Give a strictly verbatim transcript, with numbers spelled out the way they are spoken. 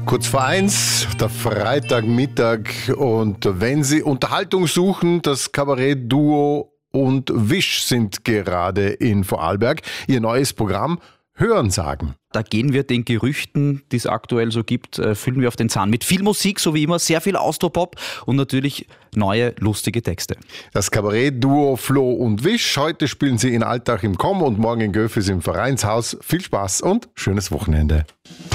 Kurz vor eins, der Freitagmittag, und wenn Sie Unterhaltung suchen, das Kabarett-Duo und Wish sind gerade in Vorarlberg. Ihr neues Programm Hörensagen. Da gehen wir den Gerüchten, die es aktuell so gibt, äh, füllen wir auf den Zahn. Mit viel Musik, so wie immer, sehr viel Austropop und natürlich neue, lustige Texte. Das Kabarett-Duo Flo und Wish. Heute spielen sie in Altach im Komm und morgen in Göfis im Vereinshaus. Viel Spaß und schönes Wochenende.